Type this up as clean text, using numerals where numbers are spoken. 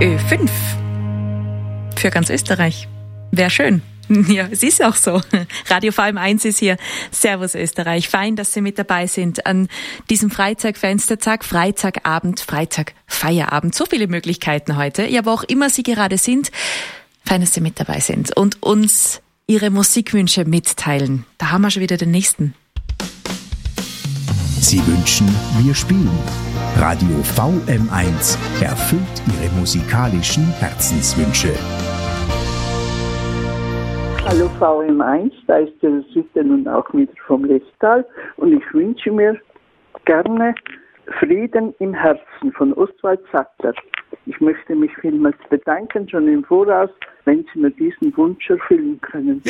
Ö5 für ganz Österreich. Wäre schön. Ja, es ist auch so. Radio VM1 ist hier. Servus Österreich. Fein, dass Sie mit dabei sind an diesem Freitag-Fenstertag, Freitagabend, Freitag-Feierabend. So viele Möglichkeiten heute. Ja, wo auch immer Sie gerade sind, fein, dass Sie mit dabei sind und uns Ihre Musikwünsche mitteilen. Da haben wir schon wieder den nächsten. Sie wünschen, wir spielen. Radio VM1 erfüllt Ihre musikalischen Herzenswünsche. Hallo VM1, da ist der Süden und auch wieder vom Lechtal und ich wünsche mir gerne Frieden im Herzen von Oswald Satter. Ich möchte mich vielmals bedanken, schon im Voraus, wenn Sie mir diesen Wunsch erfüllen können.